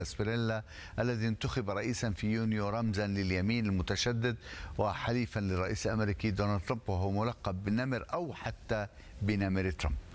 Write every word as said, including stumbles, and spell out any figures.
سبريلا الذي انتخب رئيسا في يونيو رمزا لليمين المتشدد وحليفا للرئيس الامريكي دونالد ترامب، وهو ملقب بالنمر او حتى بنمر ترامب.